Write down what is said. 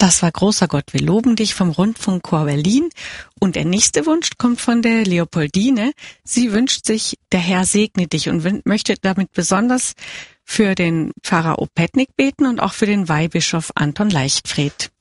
Das war Großer Gott, wir loben dich vom Rundfunkchor Berlin. Und der nächste Wunsch kommt von der Leopoldine. Sie wünscht sich, der Herr segne dich und möchte damit besonders für den Pfarrer Opetnik beten und auch für den Weihbischof Anton Leichtfried.